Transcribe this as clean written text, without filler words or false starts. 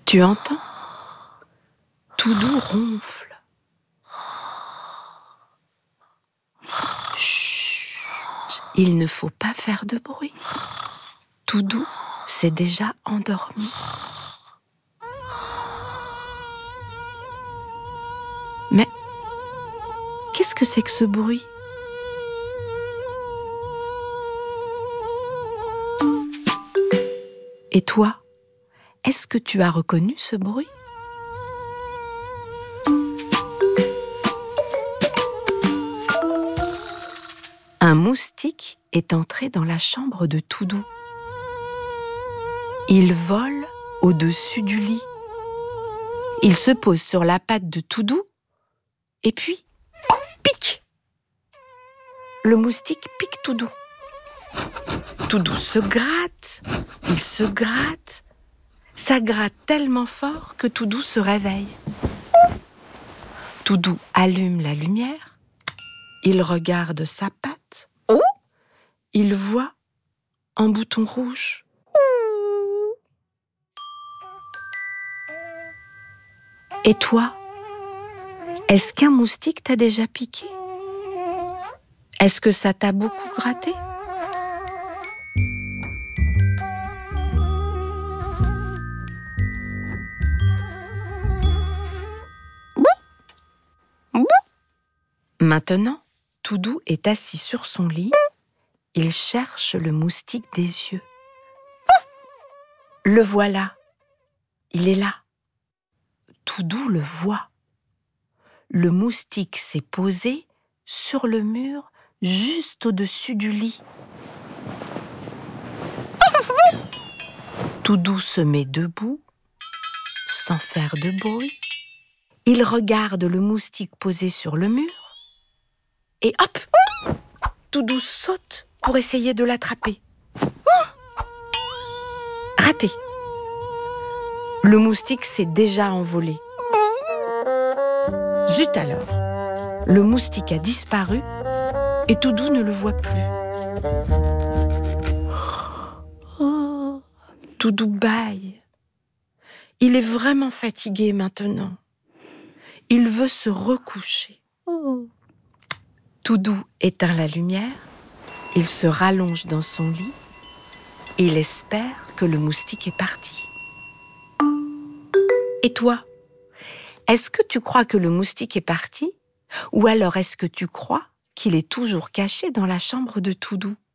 Tu entends? Toudou ronfle. Chut, il ne faut pas faire de bruit. Toudou s'est déjà endormi. Mais qu'est-ce que c'est que ce bruit? Et toi, est-ce que tu as reconnu ce bruit? Un moustique est entré dans la chambre de Toudou. Il vole au-dessus du lit. Il se pose sur la patte de Toudou et puis pique. Le moustique pique Toudou. Toudou se gratte, il se gratte. Ça gratte tellement fort que Toudou se réveille. Toudou allume la lumière. Il regarde sa patte. Oh! Il voit un bouton rouge. Et toi, est-ce qu'un moustique t'a déjà piqué? Est-ce que ça t'a beaucoup gratté? Maintenant, Toudou est assis sur son lit. Il cherche le moustique des yeux. Le voilà. Il est là. Toudou le voit. Le moustique s'est posé sur le mur juste au-dessus du lit. Toudou se met debout, sans faire de bruit. Il regarde le moustique posé sur le mur. Et hop! Toudou saute pour essayer de l'attraper. Raté! Le moustique s'est déjà envolé. Zut alors! Le moustique a disparu et Toudou ne le voit plus. Oh, Toudou bâille. Il est vraiment fatigué maintenant. Il veut se recoucher. Oh. Toudou éteint la lumière, il se rallonge dans son lit, il espère que le moustique est parti. Et toi, est-ce que tu crois que le moustique est parti? Ou alors est-ce que tu crois qu'il est toujours caché dans la chambre de Toudou?